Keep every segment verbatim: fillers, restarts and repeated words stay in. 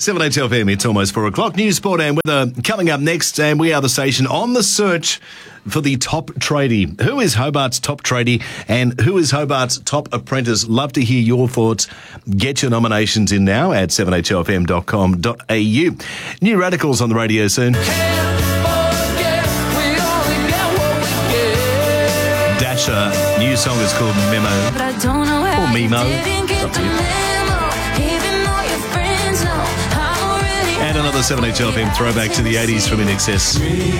seven H L F M, it's almost four o'clock. News, sport and weather coming up next, and we are the station on the search for the top tradie. Who is Hobart's top tradie and who is Hobart's top apprentice? Love to hear your thoughts. Get your nominations in now at seven h l f m dot com dot a u. New Radicals on the radio soon. Dasher, new song is called Memo. Or Memo. Up to you. And another seven H L F M throwback to the eighties from In Excess.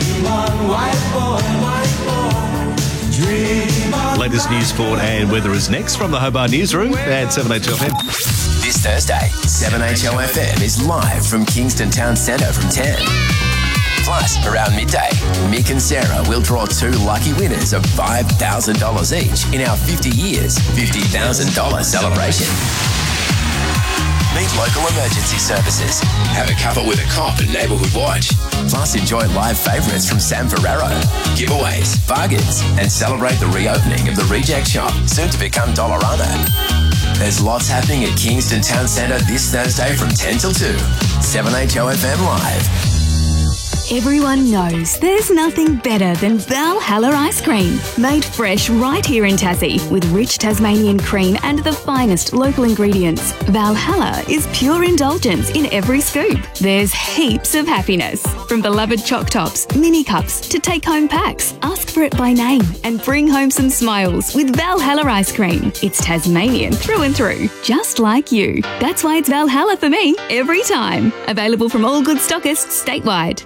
Latest news, sport and weather is next from the Hobart Newsroom at seven H L F M. This Thursday, seven H L F M is live from Kingston Town Centre from ten. Plus, around midday, Mick and Sarah will draw two lucky winners of five thousand dollars each in our fifty years, fifty thousand dollars celebration. Meet local emergency services, have a cuppa with a cop and Neighbourhood Watch. Plus, enjoy live favourites from Sam Ferrero, giveaways, bargains, and celebrate the reopening of the Reject Shop, soon to become Dollarama. There's lots happening at Kingston Town Centre this Thursday from ten till two. seven H O F M Live. Everyone knows there's nothing better than Valhalla ice cream. Made fresh right here in Tassie with rich Tasmanian cream and the finest local ingredients. Valhalla is pure indulgence in every scoop. There's heaps of happiness. From beloved choc tops, mini cups to take-home packs. Ask for it by name and bring home some smiles with Valhalla ice cream. It's Tasmanian through and through, just like you. That's why it's Valhalla for me every time. Available from all good stockists statewide.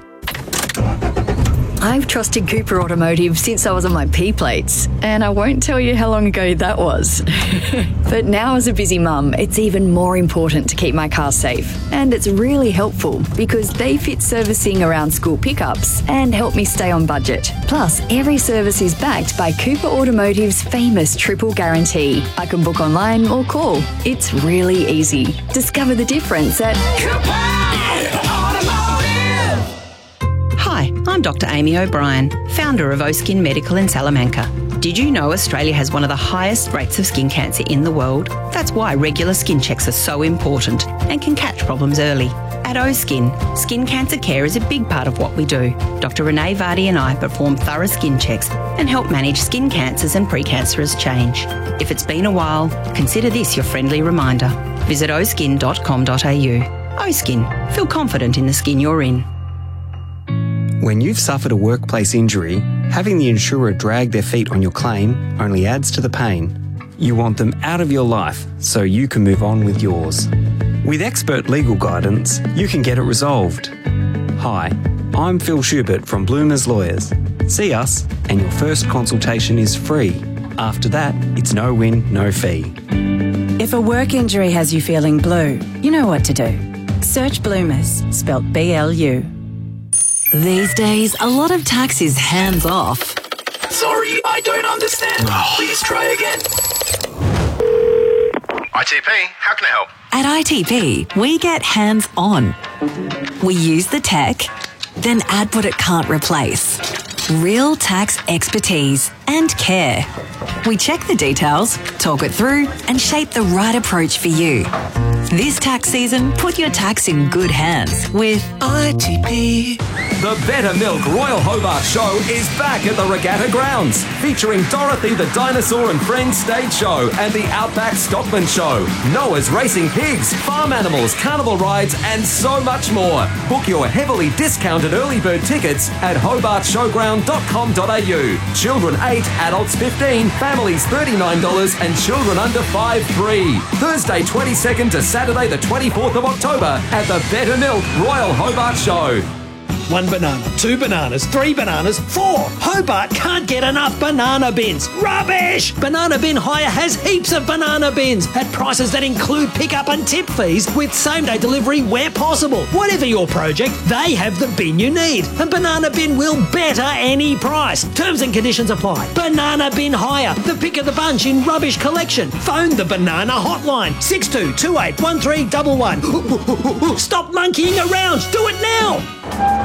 I've trusted Cooper Automotive since I was on my P plates, and I won't tell you how long ago that was. But now as a busy mum, it's even more important to keep my car safe. And it's really helpful because they fit servicing around school pickups and help me stay on budget. Plus, every service is backed by Cooper Automotive's famous triple guarantee. I can book online or call. It's really easy. Discover the difference at Cooper Automotive. Hi, I'm Doctor Amy O'Brien, founder of Oskin Medical in Salamanca. Did you know Australia has one of the highest rates of skin cancer in the world? That's why regular skin checks are so important and can catch problems early. At Oskin, skin cancer care is a big part of what we do. Doctor Renee Vardy and I perform thorough skin checks and help manage skin cancers and precancerous change. If it's been a while, consider this your friendly reminder. Visit oskin dot com dot a u. Oskin, feel confident in the skin you're in. When you've suffered a workplace injury, having the insurer drag their feet on your claim only adds to the pain. You want them out of your life so you can move on with yours. With expert legal guidance, you can get it resolved. Hi, I'm Phil Schubert from Bloomers Lawyers. See us and your first consultation is free. After that, it's no win, no fee. If a work injury has you feeling blue, you know what to do. Search Bloomers, spelt B L U. These days, a lot of tax is hands off. Sorry, I don't understand. Please try again. I T P, how can I help? At I T P, we get hands on. We use the tech, then add what it can't replace. Real tax expertise and care. We check the details, talk it through, and shape the right approach for you. This tax season, put your tax in good hands with I T P. The Better Milk Royal Hobart Show is back at the Regatta Grounds, featuring Dorothy the Dinosaur and Friends stage show and the Outback Stockman Show, Noah's Racing Pigs, farm animals, carnival rides, and so much more. Book your heavily discounted early bird tickets at hobart showground dot com dot a u. Children eight, adults fifteen, families thirty-nine dollars, and children under five free. Thursday twenty-second to Saturday the twenty-fourth of October at the Better Milk Royal Hobart Show. One banana, two bananas, three bananas, four. Hobart can't get enough banana bins. Rubbish! Banana Bin Hire has heaps of banana bins at prices that include pickup and tip fees with same-day delivery where possible. Whatever your project, they have the bin you need. And Banana Bin will better any price. Terms and conditions apply. Banana Bin Hire, the pick of the bunch in rubbish collection. Phone the Banana Hotline, six two two eight one three one one. Stop monkeying around. Do it now!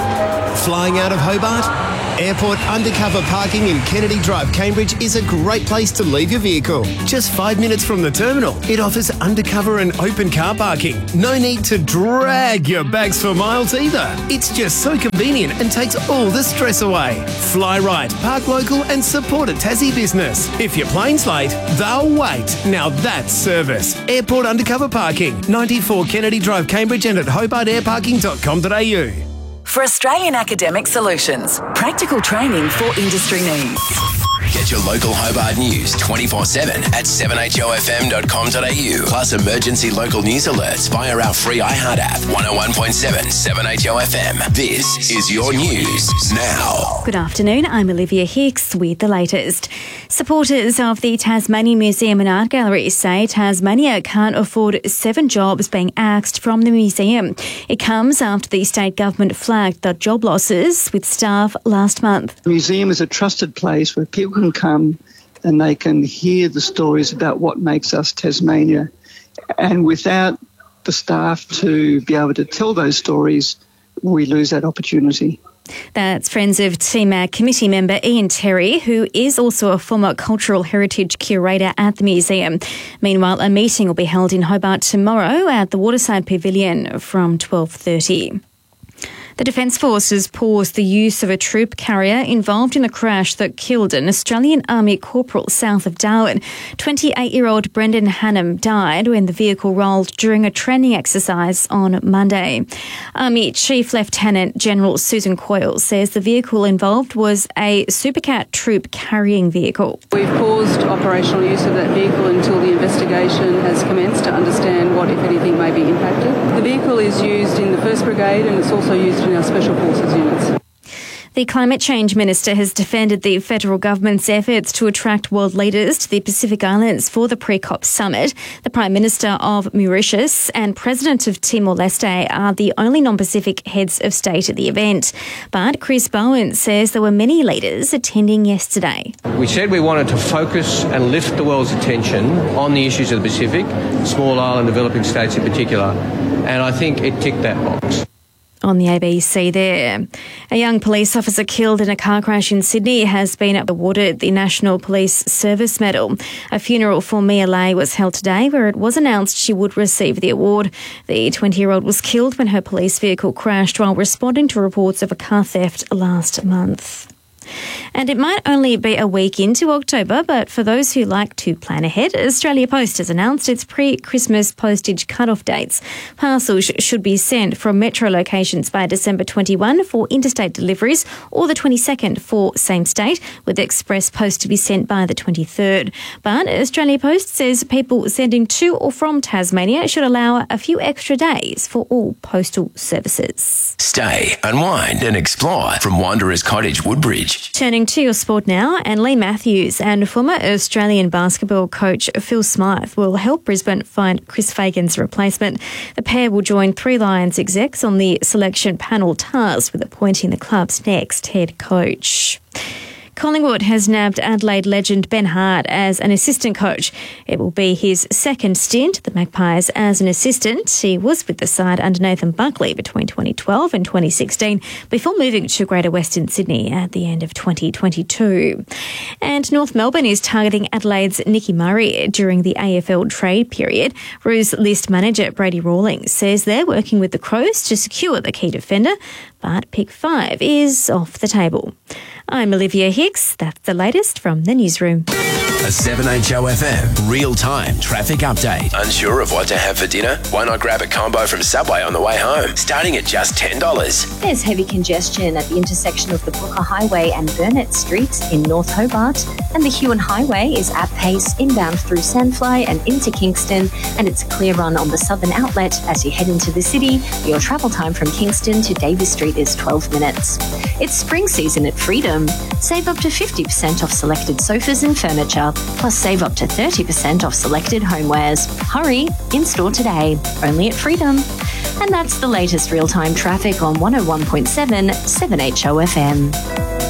Flying out of Hobart? Airport undercover parking in Kennedy Drive, Cambridge is a great place to leave your vehicle. Just five minutes from the terminal, it offers undercover and open car parking. No need to drag your bags for miles either. It's just so convenient and takes all the stress away. Fly right, park local and support a Tassie business. If your plane's late, they'll wait. Now that's service. Airport undercover parking, ninety-four Kennedy Drive, Cambridge and at hobart air parking dot com dot a u. For Australian Academic Solutions, practical training for industry needs. Get your local Hobart news twenty-four seven at seven h o f m dot com dot a u. Plus emergency local news alerts via our free iHeart app. one oh one point seven seven H O F M. This is your news now. Good afternoon, I'm Olivia Hicks with the latest. Supporters of the Tasmanian Museum and Art Gallery say Tasmania can't afford seven jobs being axed from the museum. It comes after the state government flagged the job losses with staff last month. The museum is a trusted place where people can come and they can hear the stories about what makes us Tasmania. And without the staff to be able to tell those stories, we lose that opportunity. That's Friends of T MAG committee member Ian Terry, who is also a former cultural heritage curator at the museum. Meanwhile, a meeting will be held in Hobart tomorrow at the Waterside Pavilion from twelve thirty. The Defence Forces paused the use of a troop carrier involved in a crash that killed an Australian Army corporal south of Darwin. twenty-eight-year-old Brendan Hannam died when the vehicle rolled during a training exercise on Monday. Army Chief Lieutenant General Susan Coyle says the vehicle involved was a Supercat troop carrying vehicle. We've paused operational use of that vehicle until the investigation has commenced to understand what, if anything, may be impacted. The vehicle is used in the first Brigade and it's also used in our Special Forces units. The Climate Change Minister has defended the federal government's efforts to attract world leaders to the Pacific Islands for the pre-COP summit. The Prime Minister of Mauritius and President of Timor-Leste are the only non-Pacific heads of state at the event. But Chris Bowen says there were many leaders attending yesterday. We said we wanted to focus and lift the world's attention on the issues of the Pacific, small island developing states in particular, and I think it ticked that box. On the A B C there. A young police officer killed in a car crash in Sydney has been awarded the National Police Service Medal. A funeral for Mia Lay was held today where it was announced she would receive the award. The twenty-year-old was killed when her police vehicle crashed while responding to reports of a car theft last month. And it might only be a week into October, but for those who like to plan ahead, Australia Post has announced its pre-Christmas postage cut-off dates. Parcels should be sent from metro locations by December twenty-first for interstate deliveries or the twenty-second for same state, with express post to be sent by the twenty-third. But Australia Post says people sending to or from Tasmania should allow a few extra days for all postal services. Stay, unwind and explore from Wanderers Cottage, Woodbridge. Turning to your sport now, and Lee Matthews and former Australian basketball coach Phil Smyth will help Brisbane find Chris Fagan's replacement. The pair will join Three Lions execs on the selection panel tasked with appointing the club's next head coach. Collingwood has nabbed Adelaide legend Ben Hart as an assistant coach. It will be his second stint at the Magpies as an assistant. He was with the side under Nathan Buckley between twenty twelve and twenty sixteen before moving to Greater Western Sydney at the end of twenty twenty-two. And North Melbourne is targeting Adelaide's Nicky Murray during the A F L trade period. Roos list manager Brady Rawlings says they're working with the Crows to secure the key defender, but pick five is off the table. I'm Olivia Hicks. That's the latest from the newsroom. A seven H O F M real-time traffic update. Unsure of what to have for dinner? Why not grab a combo from Subway on the way home, starting at just ten dollars? There's heavy congestion at the intersection of the Booker Highway and Burnett Street in North Hobart, and the Huon Highway is at pace inbound through Sandfly and into Kingston, and it's a clear run on the southern outlet as you head into the city. Your travel time from Kingston to Davis Street is twelve minutes. It's spring season at Freedom. Save up to fifty percent off selected sofas and furniture, plus save up to thirty percent off selected homewares. Hurry, in-store today, only at Freedom. And that's the latest real-time traffic on one oh one point seven seven H O F M.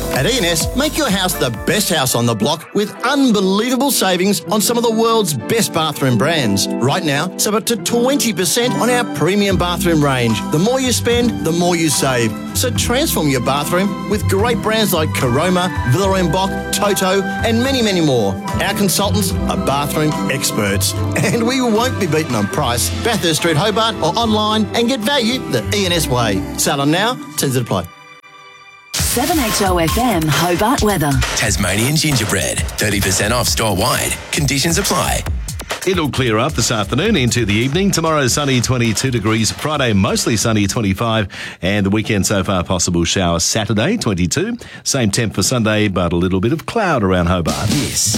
At E and S, make your house the best house on the block with unbelievable savings on some of the world's best bathroom brands. Right now, save up to twenty percent on our premium bathroom range. The more you spend, the more you save. So transform your bathroom with great brands like Caroma, Villa en Bock, Toto, and many, many more. Our consultants are bathroom experts, and we won't be beaten on price. Bathurst Street, Hobart, or online and get value the E and S way. Sale on now, terms apply. seven H O F M Hobart weather. Tasmanian gingerbread, thirty percent off store-wide. Conditions apply. It'll clear up this afternoon into the evening. Tomorrow, sunny, twenty-two degrees. Friday, mostly sunny, twenty-five. And the weekend so far, possible shower. Saturday, twenty-two. Same temp for Sunday, but a little bit of cloud around Hobart. This